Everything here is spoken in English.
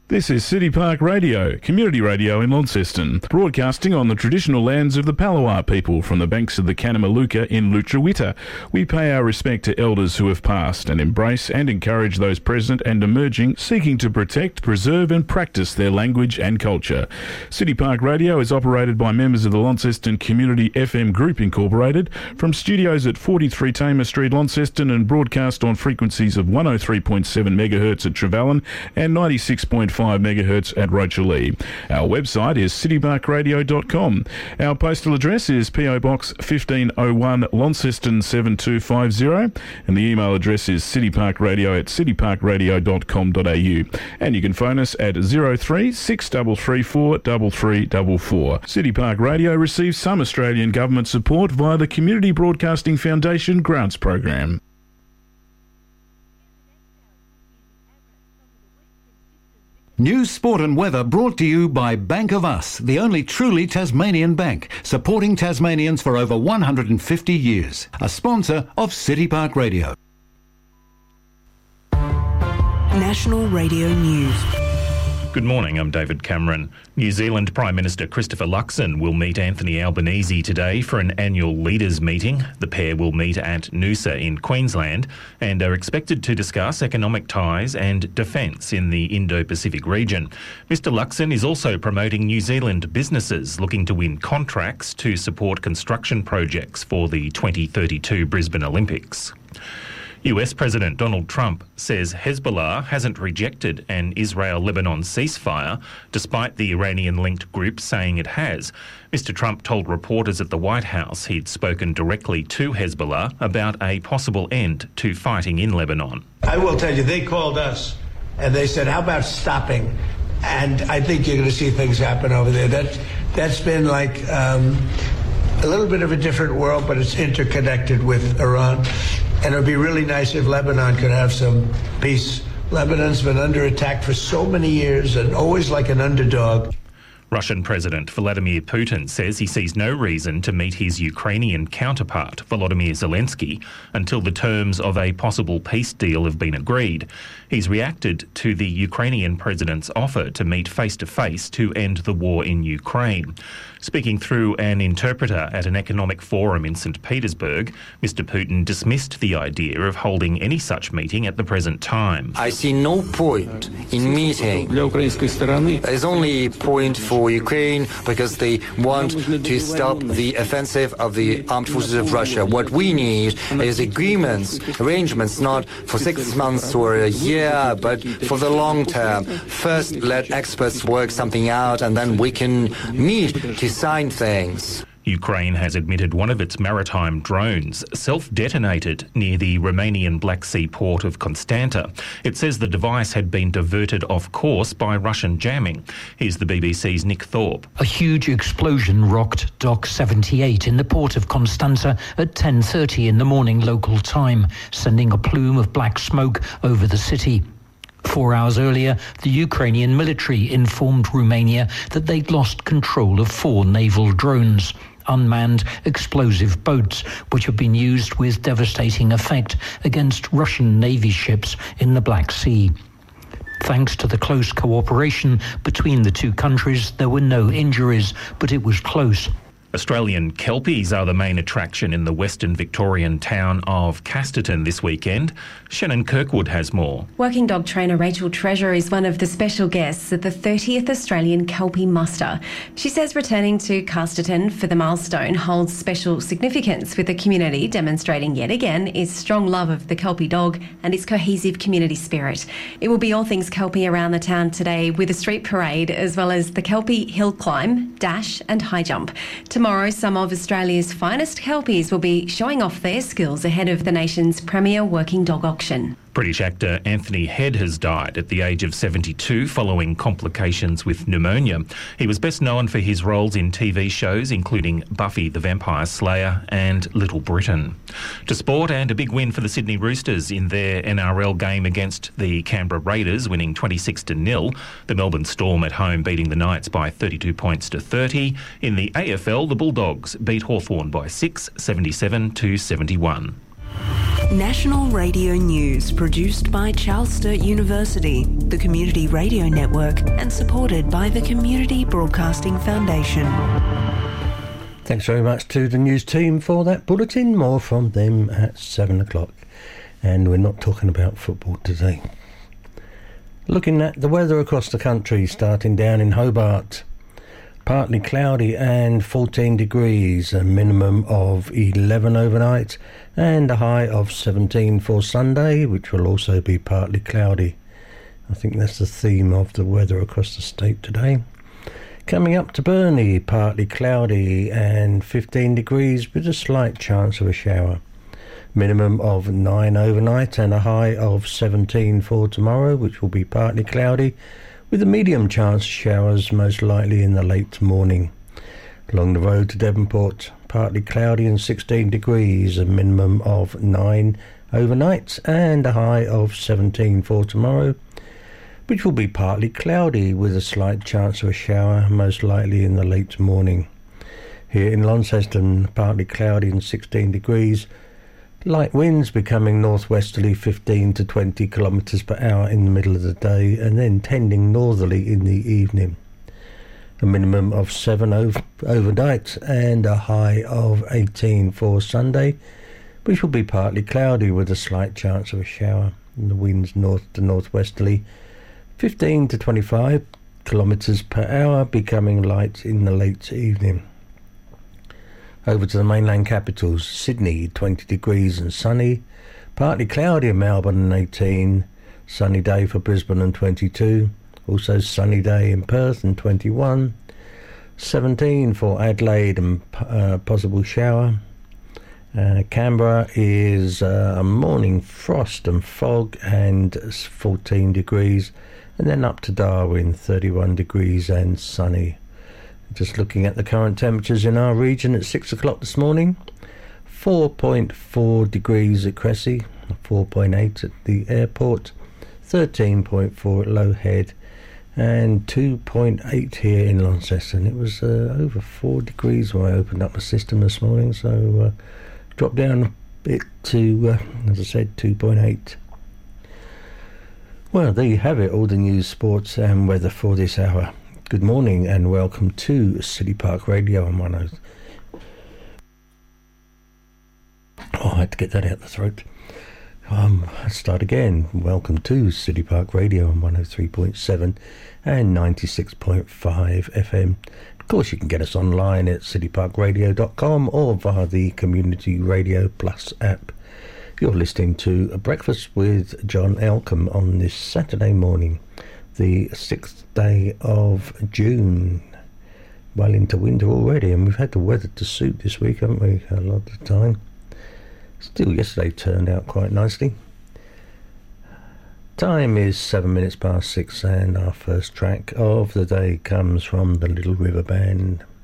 This is City Park Radio, community radio in Launceston, broadcasting on the traditional lands of the Palawa people from the banks of the Kanamaluka in Lutruwita. We pay our respect to elders who have passed and embrace and encourage those present and emerging, seeking to protect, preserve and practice their language and culture. City Park Radio is operated by members of the Launceston Community FM Group Incorporated from studios at 43 Tamer Street, Launceston, and broadcast on frequencies of 103.7 MHz at Trevellyn and 96.5 MHz at Rochalee. Our website is cityparkradio.com. Our postal address is PO Box 1501 Launceston 7250 and the email address is cityparkradio@cityparkradio.com.au, and you can phone us at 03 6334 3344. City Park Radio receives some Australian government support via the Community Broadcasting Foundation grants program. News, sport and weather brought to you by Bank of Us, the only truly Tasmanian bank, supporting Tasmanians for over 150 years. A sponsor of City Park Radio. National Radio News. Good morning, I'm David Cameron. New Zealand Prime Minister Christopher Luxon will meet Anthony Albanese today for an annual leaders meeting. The pair will meet at Noosa in Queensland and are expected to discuss economic ties and defence in the Indo-Pacific region. Mr Luxon is also promoting New Zealand businesses looking to win contracts to support construction projects for the 2032 Brisbane Olympics. US President Donald Trump says Hezbollah hasn't rejected an Israel-Lebanon ceasefire, despite the Iranian-linked group saying it has. Mr Trump told reporters at the White House he'd spoken directly to Hezbollah about a possible end to fighting in Lebanon. I will tell you, they called us and they said, how about stopping? And I think you're going to see things happen over there. That's been like a little bit of a different world, but it's interconnected with Iran. And it would be really nice if Lebanon could have some peace. Lebanon's been under attack for so many years and always like an underdog. Russian President Vladimir Putin says he sees no reason to meet his Ukrainian counterpart, Volodymyr Zelensky, until the terms of a possible peace deal have been agreed. He's reacted to the Ukrainian president's offer to meet face-to-face to end the war in Ukraine. Speaking through an interpreter at an economic forum in St. Petersburg, Mr. Putin dismissed the idea of holding any such meeting at the present time. I see no point in meeting. There's only a point for Ukraine because they want to stop the offensive of the armed forces of Russia. What we need is agreements, arrangements, not for 6 months or a year, but for the long term. First, let experts work something out, and then we can meet to sign things. Ukraine has admitted one of its maritime drones self-detonated near the Romanian Black Sea port of Constanta. It says the device had been diverted off course by Russian jamming. Here's the BBC's Nick Thorpe. A huge explosion rocked Dock 78 in the port of Constanța at 10:30 in the morning local time, sending a plume of black smoke over the city. 4 hours earlier, the Ukrainian military informed Romania that they'd lost control of 4 naval drones, unmanned explosive boats, which have been used with devastating effect against Russian Navy ships in the Black Sea. Thanks to the close cooperation between the two countries, there were no injuries, but it was close. Australian kelpies are the main attraction in the Western Victorian town of Casterton this weekend. Shannon Kirkwood has more. Working dog trainer Rachel Treasure is one of the special guests at the 30th Australian Kelpie Muster. She says returning to Casterton for the milestone holds special significance, with the community demonstrating yet again its strong love of the Kelpie dog and its cohesive community spirit. It will be all things Kelpie around the town today, with a street parade as well as the Kelpie hill climb, dash and high jump. Tomorrow, some of Australia's finest Kelpies will be showing off their skills ahead of the nation's premier working dog auction. British actor Anthony Head has died at the age of 72 following complications with pneumonia. He was best known for his roles in TV shows including Buffy the Vampire Slayer and Little Britain. To sport, and a big win for the Sydney Roosters in their NRL game against the Canberra Raiders, winning 26-0. The Melbourne Storm at home beating the Knights by 32 points to 30. In the AFL, the Bulldogs beat Hawthorn by 6, 77-71. National Radio News, produced by Charles Sturt University, the Community Radio Network, and supported by the Community Broadcasting Foundation. Thanks very much to the news team for that bulletin. More from them at 7 o'clock. And we're not talking about football today. Looking at the weather across the country, starting down in Hobart. Partly cloudy and 14 degrees, a minimum of 11 overnight and a high of 17 for Sunday, which will also be partly cloudy. I think that's the theme of the weather across the state today. Coming up to Burnie, partly cloudy and 15 degrees with a slight chance of a shower. Minimum of 9 overnight and a high of 17 for tomorrow, which will be partly cloudy, with a medium chance of showers most likely in the late morning. Along the road to Devonport, partly cloudy and 16 degrees, a minimum of 9 overnight and a high of 17 for tomorrow, which will be partly cloudy with a slight chance of a shower most likely in the late morning. Here in Launceston, partly cloudy and 16 degrees, light winds becoming northwesterly 15 to 20 kilometres per hour in the middle of the day and then tending northerly in the evening. A minimum of 7 overnight and a high of 18 for Sunday, which will be partly cloudy with a slight chance of a shower. And the winds north to northwesterly 15 to 25 kilometres per hour, becoming light in the late evening. Over to the mainland capitals, Sydney 20 degrees and sunny, partly cloudy in Melbourne and 18, sunny day for Brisbane and 22, also sunny day in Perth and 21, 17 for Adelaide and possible shower. Canberra is a morning frost and fog and 14 degrees, and then up to Darwin 31 degrees and sunny. Just looking at the current temperatures in our region at 6 o'clock this morning, 4.4 degrees at Cressy, 4.8 at the airport, 13.4 at Low Head, and 2.8 here in Launceston. It was over 4 degrees when I opened up the system this morning, so dropped down a bit to, as I said, 2.8. Well, there you have it, all the news, sports and weather for this hour. Good morning and welcome to City Park Radio on 103. Oh, I had to get that out the throat. Let's start again. Welcome to City Park Radio on 103.7 and 96.5 FM. Of course, you can get us online at cityparkradio.com or via the Community Radio Plus app. You're listening to A Breakfast with John Elcombe on this Saturday morning, the 6th day of June. Well into winter already, and we've had the weather to suit this week, haven't we, a lot of the time. Still, yesterday turned out quite nicely. Time is 7 minutes past 6, and our first track of the day comes from the Little River Band.